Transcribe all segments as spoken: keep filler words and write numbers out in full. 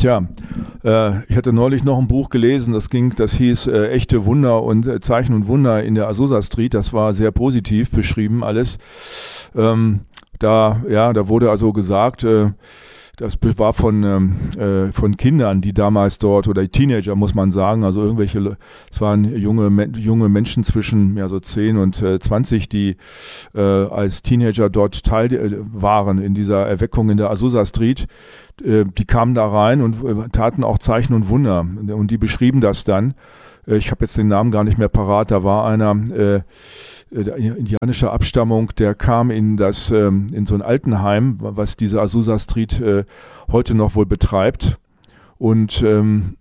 Tja, äh, ich hatte neulich noch ein Buch gelesen, das ging, das hieß äh, Echte Wunder und äh, Zeichen und Wunder in der Azusa Street. Das war sehr positiv beschrieben alles. Ähm, da, ja, da wurde also gesagt, äh, das war von, ähm, äh, von Kindern, die damals dort, oder Teenager muss man sagen, also irgendwelche, es waren junge, junge Menschen zwischen ja, so zehn und äh, zwanzig, die äh, als Teenager dort teil äh, waren in dieser Erweckung in der Azusa Street. Äh, die kamen da rein und äh, taten auch Zeichen und Wunder und die beschrieben das dann. Äh, ich habe jetzt den Namen gar nicht mehr parat, da war einer, äh, indianischer Abstammung, der kam in das ähm, in so ein Altenheim, was diese Azusa Street äh, heute noch wohl betreibt. Und ähm,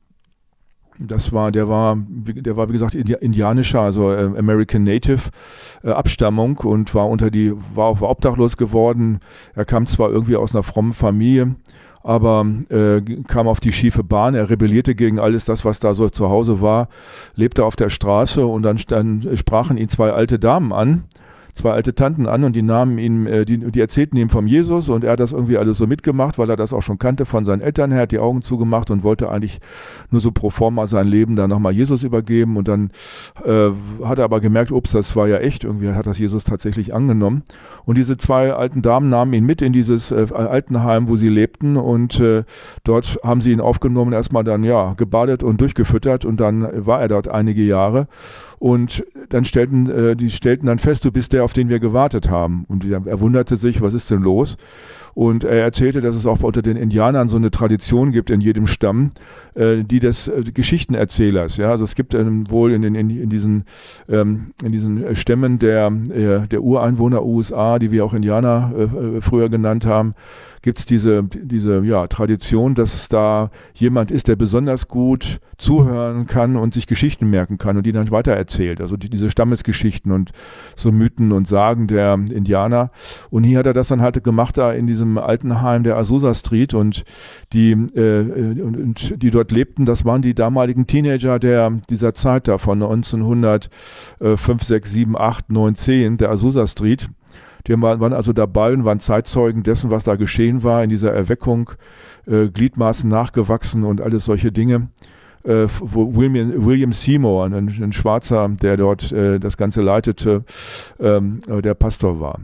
das war, der war, der war wie gesagt indianischer, also äh, American Native äh, Abstammung und war unter die, war, war obdachlos geworden. Er kam zwar irgendwie aus einer frommen Familie, aber äh, kam auf die schiefe Bahn, er rebellierte gegen alles das, was da so zu Hause war, lebte auf der Straße und dann, dann sprachen ihn zwei alte Damen an, zwei alte Tanten an und die nahmen ihn, äh, die, die erzählten ihm vom Jesus und er hat das irgendwie alles so mitgemacht, weil er das auch schon kannte von seinen Eltern her, hat die Augen zugemacht und wollte eigentlich nur so pro forma sein Leben dann nochmal Jesus übergeben und dann äh, hat er aber gemerkt, ups, das war ja echt, irgendwie hat das Jesus tatsächlich angenommen und diese zwei alten Damen nahmen ihn mit in dieses äh, Altenheim, wo sie lebten und äh, dort haben sie ihn aufgenommen, erstmal dann ja gebadet und durchgefüttert und dann war er dort einige Jahre. Und dann stellten, äh, die stellten dann fest, du bist der, auf den wir gewartet haben. Und er wunderte sich, was ist denn los? Und er erzählte, dass es auch unter den Indianern so eine Tradition gibt in jedem Stamm, äh, die des äh, Geschichtenerzählers. Ja, also es gibt ähm, wohl in, den, in, in diesen ähm, in diesen Stämmen der äh, der Ureinwohner U S A, die wir auch Indianer äh, früher genannt haben, gibt es diese diese ja Tradition, dass da jemand ist, der besonders gut zuhören kann und sich Geschichten merken kann und die dann weitererzählt. Also die, diese Stammesgeschichten und so Mythen und Sagen der Indianer. Und hier hat er das dann halt gemacht da in diesem Altenheim der Azusa Street und die äh, und, und die dort lebten, das waren die damaligen Teenager der dieser Zeit da von neunzehnhundertfünf, sechs, sieben, acht, neun, zehn der Azusa Street. Die waren also dabei und waren Zeitzeugen dessen, was da geschehen war in dieser Erweckung, äh, Gliedmaßen nachgewachsen und alles solche Dinge. Äh, wo William, William Seymour, ein, ein Schwarzer, der dort äh, das Ganze leitete, ähm, der Pastor war.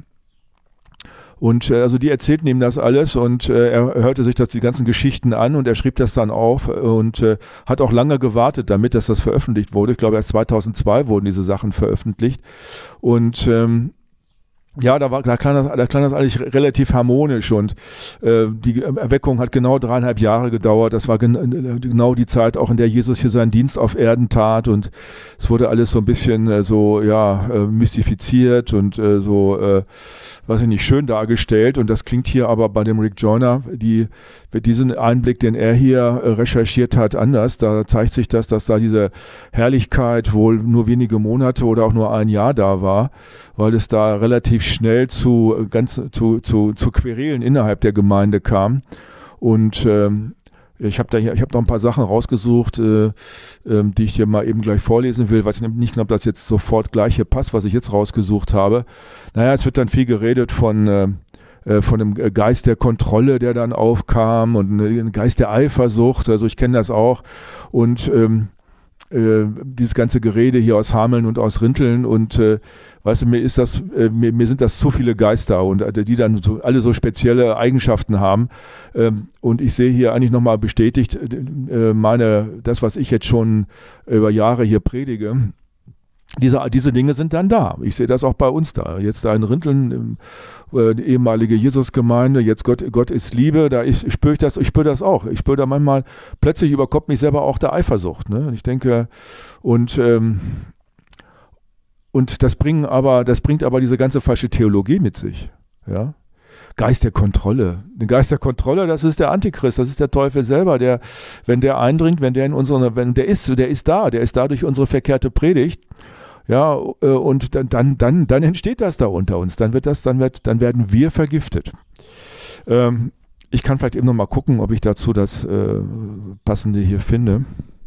Und äh, also die erzählten ihm das alles und äh, er hörte sich das die ganzen Geschichten an und er schrieb das dann auf und äh, hat auch lange gewartet damit, dass das veröffentlicht wurde. Ich glaube erst zweitausendzwei wurden diese Sachen veröffentlicht und ähm, ja, da, war, da, klang das, da klang das eigentlich relativ harmonisch und äh, die Erweckung hat genau dreieinhalb Jahre gedauert. Das war gen- genau die Zeit, auch in der Jesus hier seinen Dienst auf Erden tat und es wurde alles so ein bisschen äh, so ja äh, mystifiziert und äh, so, äh, weiß ich nicht, schön dargestellt und das klingt hier aber bei dem Rick Joyner, die diesen Einblick, den er hier äh, recherchiert hat, anders. Da zeigt sich das, dass da diese Herrlichkeit wohl nur wenige Monate oder auch nur ein Jahr da war, weil es da relativ schnell zu ganz zu, zu, zu Querelen innerhalb der Gemeinde kam. Und ähm, ich habe da hier, ich habe noch ein paar Sachen rausgesucht, äh, äh, die ich dir mal eben gleich vorlesen will. Weiß nicht genau, ob das jetzt sofort gleich hier passt, was ich jetzt rausgesucht habe. Naja, es wird dann viel geredet von äh, von einem Geist der Kontrolle, der dann aufkam und ein Geist der Eifersucht, also ich kenne das auch und ähm, äh, dieses ganze Gerede hier aus Hameln und aus Rinteln und äh, weißt du, mir ist das, äh, mir, mir sind das zu viele Geister und äh, die dann so, alle so spezielle Eigenschaften haben ähm, und ich sehe hier eigentlich nochmal bestätigt äh, meine, das was ich jetzt schon über Jahre hier predige. Diese, diese Dinge sind dann da. Ich sehe das auch bei uns da. Jetzt da in Rinteln, äh, die ehemalige Jesusgemeinde, jetzt Gott, Gott ist Liebe, da ich, spüre ich das, ich spüre das auch. Ich spüre da manchmal, plötzlich überkommt mich selber auch der Eifersucht. Ne? Und ich denke, und, ähm, und das bringen aber, das bringt aber diese ganze falsche Theologie mit sich. Ja? Geist der Kontrolle. Den Geist der Kontrolle, das ist der Antichrist, das ist der Teufel selber, der, wenn der eindringt, wenn der in unsere, wenn der ist, der ist da, der ist da durch unsere verkehrte Predigt. Ja, und dann, dann, dann, dann entsteht das da unter uns. Dann wird das, dann wird, dann werden wir vergiftet. Ähm, ich kann vielleicht eben noch mal gucken, ob ich dazu das äh, Passende hier finde.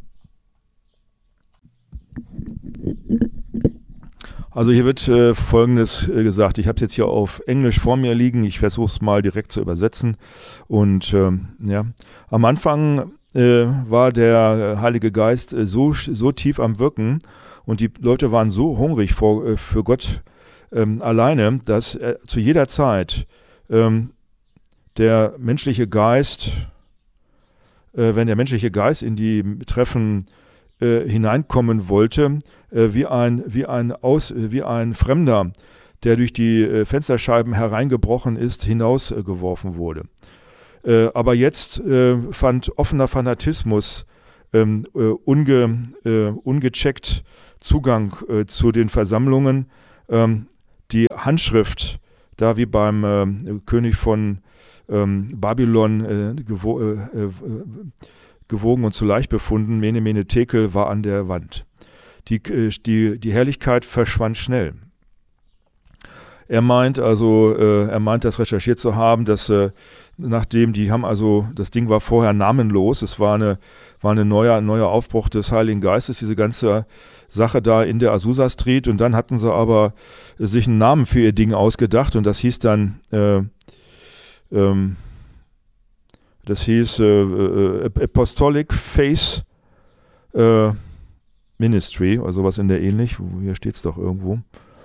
Also hier wird äh, Folgendes äh, gesagt. Ich habe es jetzt hier auf Englisch vor mir liegen. Ich versuche es mal direkt zu übersetzen. Und ähm, ja, am Anfang äh, war der Heilige Geist äh, so, so tief am Wirken und die Leute waren so hungrig vor, äh, für Gott ähm, alleine, dass äh, zu jeder Zeit ähm, der menschliche Geist, äh, wenn der menschliche Geist in die Treffen äh, hineinkommen wollte, äh, wie ein, wie ein Aus, äh, wie ein Fremder, der durch die äh, Fensterscheiben hereingebrochen ist, hinausgeworfen äh, wurde. Äh, aber jetzt äh, fand offener Fanatismus ähm, äh, unge, äh, ungecheckt Zugang äh, zu den Versammlungen. Ähm, die Handschrift, da wie beim äh, König von ähm, Babylon äh, gewo äh, äh, gewogen und zu leicht befunden, Mene Mene Tekel, war an der Wand. Die, äh, die, die Herrlichkeit verschwand schnell. Er meint also, äh, er meint das recherchiert zu haben, dass äh, nachdem die haben also, das Ding war vorher namenlos, es war eine, war eine neuer, neuer Aufbruch des Heiligen Geistes, diese ganze Sache da in der Azusa Street, und dann hatten sie aber sich einen Namen für ihr Ding ausgedacht und das hieß dann, äh, ähm, das hieß äh, äh, Apostolic Faith äh, Ministry oder sowas in der ähnlich, hier steht es doch irgendwo.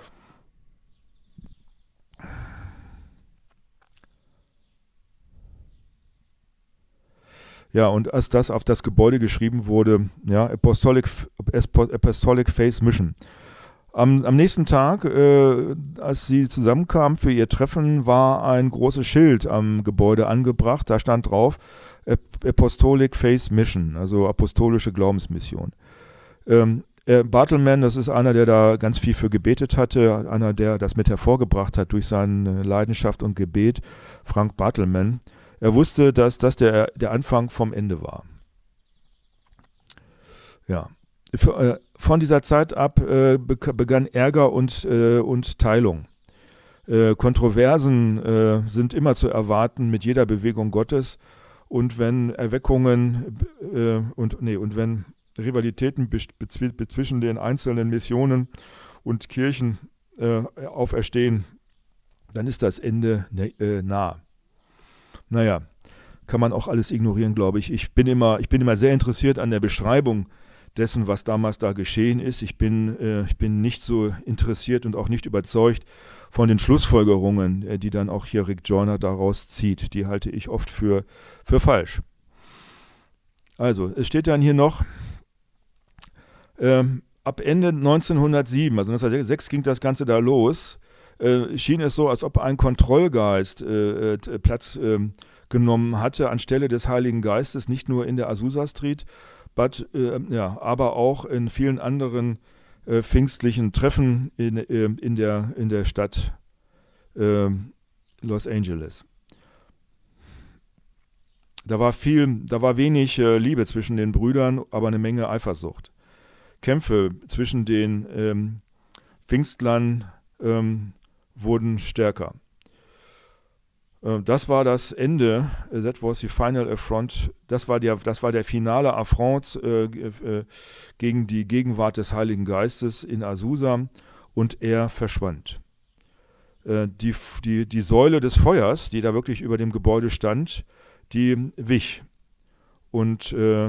Ja, und als das auf das Gebäude geschrieben wurde, ja, Apostolic, Apostolic Faith Mission. Am, am nächsten Tag, äh, als sie zusammenkamen für ihr Treffen, war ein großes Schild am Gebäude angebracht. Da stand drauf Apostolic Faith Mission, also apostolische Glaubensmission. Ähm, äh, Bartleman, das ist einer, der da ganz viel für gebetet hatte, einer, der das mit hervorgebracht hat durch seine Leidenschaft und Gebet, Frank Bartleman. Er wusste, dass das der, der Anfang vom Ende war. Ja. Von dieser Zeit ab äh, begann Ärger und, äh, und Teilung. Äh, Kontroversen äh, sind immer zu erwarten mit jeder Bewegung Gottes. Und wenn Erweckungen äh, und, nee, und wenn Rivalitäten zwischen den einzelnen Missionen und Kirchen äh, auferstehen, dann ist das Ende äh, nah. Naja, kann man auch alles ignorieren, glaube ich. Ich bin immer, ich bin immer sehr interessiert an der Beschreibung dessen, was damals da geschehen ist. Ich bin, äh, ich bin nicht so interessiert und auch nicht überzeugt von den Schlussfolgerungen, äh, die dann auch hier Rick Joyner daraus zieht. Die halte ich oft für, für falsch. Also, es steht dann hier noch, ähm, ab Ende neunzehnhundertsieben, also neunzehnhundertsechs ging das Ganze da los, Äh, schien es so, als ob ein Kontrollgeist äh, äh, Platz äh, genommen hatte anstelle des Heiligen Geistes, nicht nur in der Azusa Street, but, äh, ja, aber auch in vielen anderen äh, pfingstlichen Treffen in, äh, in, der, in der Stadt äh, Los Angeles. Da war viel, da war wenig äh, Liebe zwischen den Brüdern, aber eine Menge Eifersucht. Kämpfe zwischen den ähm, Pfingstlern ähm, wurden stärker. Das war das Ende, that was the final affront, das war der, das war der finale Affront äh, äh, gegen die Gegenwart des Heiligen Geistes in Azusa, und er verschwand. Äh, die, die, die Säule des Feuers, die da wirklich über dem Gebäude stand, die wich. Und äh,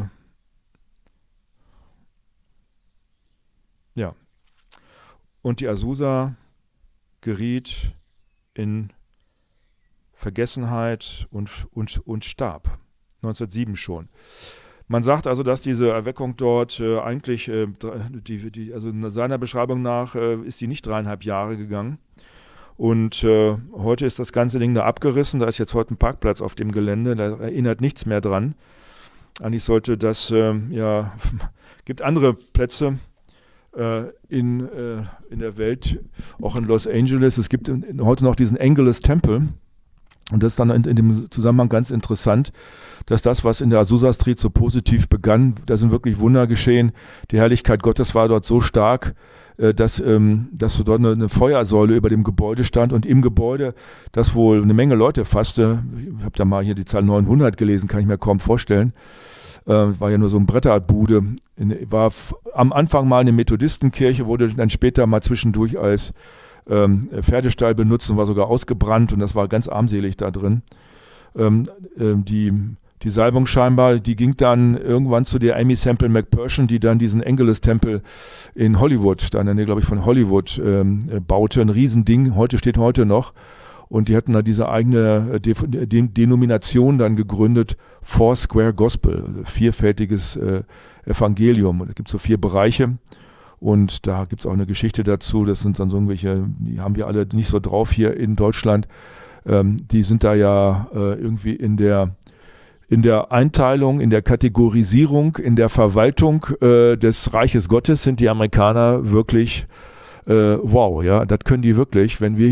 ja, und die Azusa geriet in Vergessenheit und, und, und starb. neunzehnhundertsieben schon. Man sagt also, dass diese Erweckung dort äh, eigentlich, äh, die, die, also seiner Beschreibung nach, äh, ist die nicht dreieinhalb Jahre gegangen. Und äh, heute ist das ganze Ding da abgerissen. Da ist jetzt heute ein Parkplatz auf dem Gelände. Da erinnert nichts mehr dran. Eigentlich sollte das, äh, ja, gibt andere Plätze In, äh, in der Welt, auch in Los Angeles. Es gibt in, in, heute noch diesen Angelus Temple, und das ist dann in, in dem Zusammenhang ganz interessant, dass das, was in der Azusa Street so positiv begann, da sind wirklich Wunder geschehen. Die Herrlichkeit Gottes war dort so stark, äh, dass, ähm, dass so dort eine, eine Feuersäule über dem Gebäude stand, und im Gebäude, das wohl eine Menge Leute fasste, ich habe da mal hier die Zahl neunhundert gelesen, kann ich mir kaum vorstellen, äh, war ja nur so ein Bretterbude, in, war f- am Anfang mal eine Methodistenkirche, wurde dann später mal zwischendurch als ähm, Pferdestall benutzt und war sogar ausgebrannt, und das war ganz armselig da drin. Ähm, äh, die, die Salbung scheinbar, die ging dann irgendwann zu der Amy Semple McPherson, die dann diesen Angelus-Tempel in Hollywood, dann in der, glaube ich, von Hollywood ähm, baute. Ein Riesending, heute steht heute noch. Und die hatten da diese eigene De De Denomination dann gegründet, Four-Square Gospel, also vierfältiges äh, Evangelium. Und es gibt so vier Bereiche. Und da gibt es auch eine Geschichte dazu. Das sind dann so irgendwelche, die haben wir alle nicht so drauf hier in Deutschland. Ähm, die sind da ja äh, irgendwie in der in der Einteilung, in der Kategorisierung, in der Verwaltung äh, des Reiches Gottes sind die Amerikaner wirklich äh, wow, ja, das können die wirklich. Wenn wir